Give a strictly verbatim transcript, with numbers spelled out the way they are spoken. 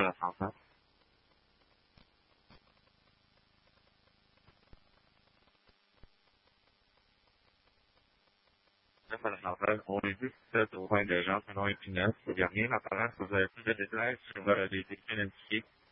l'ascenseur. Chef à l'ascenseur, au début, c'était au coin de Jean Prénom Épineux. Ce dernier, l'apparence, vous avez plus de détails sur euh, les défis identifiés.